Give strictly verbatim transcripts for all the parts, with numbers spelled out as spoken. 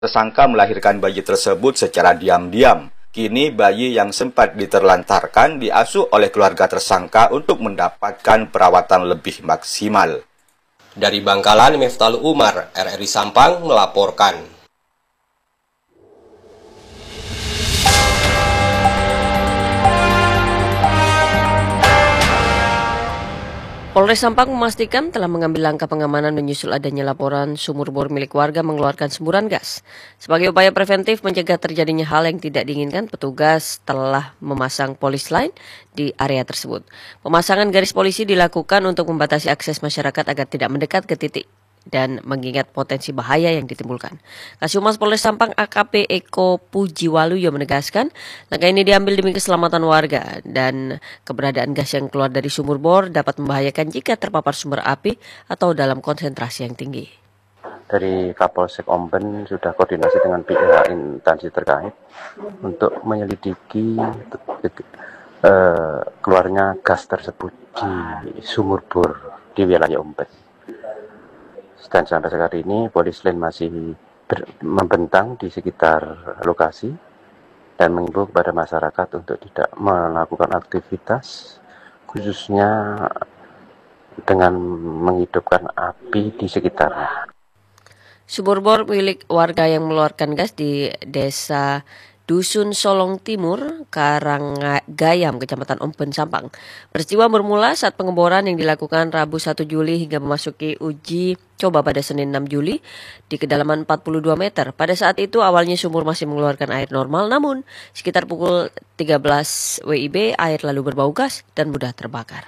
Tersangka melahirkan bayi tersebut secara diam-diam. Kini bayi yang sempat diterlantarkan diasuh oleh keluarga tersangka untuk mendapatkan perawatan lebih maksimal. Dari Bangkalan, Meftal Umar, R R I Sampang melaporkan. Polres Sampang memastikan telah mengambil langkah pengamanan menyusul adanya laporan sumur bor milik warga mengeluarkan semburan gas. Sebagai upaya preventif mencegah terjadinya hal yang tidak diinginkan, petugas telah memasang polis line di area tersebut. Pemasangan garis polisi dilakukan untuk membatasi akses masyarakat agar tidak mendekat ke titik dan mengingat potensi bahaya yang ditimbulkan. Kasihumas Polres Sampang A K P Eko Pujiwaluyo menegaskan, langkah ini diambil demi keselamatan warga dan keberadaan gas yang keluar dari sumur bor dapat membahayakan jika terpapar sumber api atau dalam konsentrasi yang tinggi. Dari Kapolsek Omben sudah koordinasi dengan pihak instansi terkait untuk menyelidiki uh, keluarnya gas tersebut di sumur bor di wilayah Omben. Dan sampai saat ini polis lain masih ber, membentang di sekitar lokasi dan mengimbau kepada masyarakat untuk tidak melakukan aktivitas khususnya dengan menghidupkan api di sekitarnya. Sumur bor milik warga yang mengeluarkan gas di desa Dusun Solong Timur, Karanggayam, Kecamatan Omben, Sampang. Peristiwa bermula saat pengeboran yang dilakukan Rabu satu Juli hingga memasuki uji coba pada Senin enam Juli di kedalaman empat puluh dua meter. Pada saat itu awalnya sumur masih mengeluarkan air normal, namun sekitar pukul tiga belas W I B air lalu berbau gas dan mudah terbakar.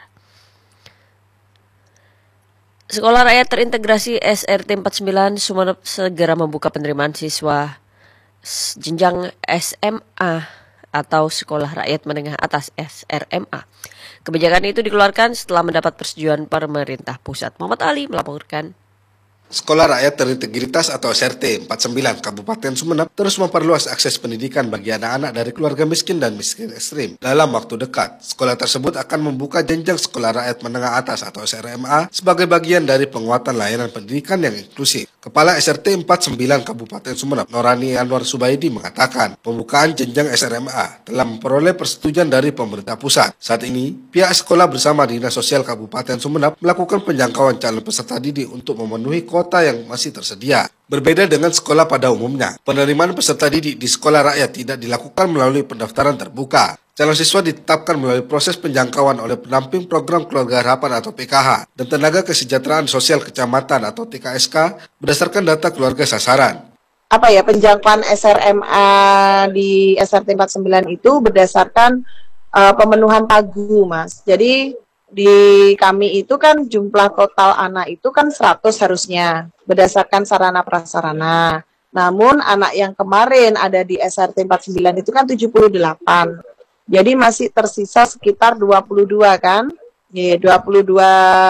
Sekolah Rakyat Terintegrasi S R T empat puluh sembilan Sumeneb segera membuka penerimaan siswa jenjang S M A atau Sekolah Rakyat Menengah Atas S R M A. Kebijakan itu dikeluarkan setelah mendapat persetujuan pemerintah pusat. Muhammad Ali melaporkan. Sekolah Rakyat Terintegritas atau S R T empat puluh sembilan Kabupaten Sumeneb terus memperluas akses pendidikan bagi anak-anak dari keluarga miskin dan miskin ekstrim. Dalam waktu dekat, sekolah tersebut akan membuka jenjang Sekolah Rakyat Menengah Atas atau S R M A sebagai bagian dari penguatan layanan pendidikan yang inklusif. Kepala S R T empat puluh sembilan Kabupaten Sumeneb, Norani Anwar Subaidi mengatakan, pembukaan jenjang S R M A telah memperoleh persetujuan dari pemerintah pusat. Saat ini, pihak sekolah bersama Dinas Sosial Kabupaten Sumeneb melakukan penjangkauan calon peserta didik untuk memenuhi kota yang masih tersedia. Berbeda dengan sekolah pada umumnya, penerimaan peserta didik di sekolah rakyat tidak dilakukan melalui pendaftaran terbuka. Calon siswa ditetapkan melalui proses penjangkauan oleh pendamping program Keluarga Harapan atau P K H dan Tenaga Kesejahteraan Sosial Kecamatan atau T K S K berdasarkan data keluarga sasaran. Apa ya, penjangkauan S R M A di S R T empat puluh sembilan itu berdasarkan uh, pemenuhan pagu, Mas. Jadi di kami itu kan jumlah total anak itu kan seratus harusnya berdasarkan sarana prasarana. Namun anak yang kemarin ada di S R T empat puluh sembilan itu kan tujuh puluh delapan. Jadi masih tersisa sekitar dua puluh dua kan? Ya, dua puluh dua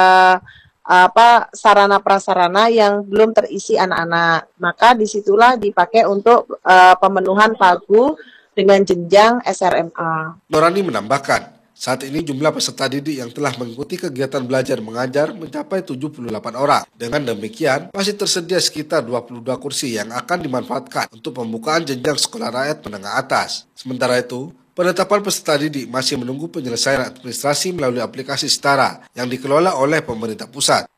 apa sarana prasarana yang belum terisi anak-anak. Maka disitulah dipakai untuk uh, pemenuhan pagu dengan jenjang S R M A. Norani menambahkan, saat ini jumlah peserta didik yang telah mengikuti kegiatan belajar mengajar mencapai tujuh puluh delapan orang. Dengan demikian, masih tersedia sekitar dua puluh dua kursi yang akan dimanfaatkan untuk pembukaan jenjang sekolah rakyat menengah atas. Sementara itu, penetapan peserta didik masih menunggu penyelesaian administrasi melalui aplikasi Setara yang dikelola oleh pemerintah pusat.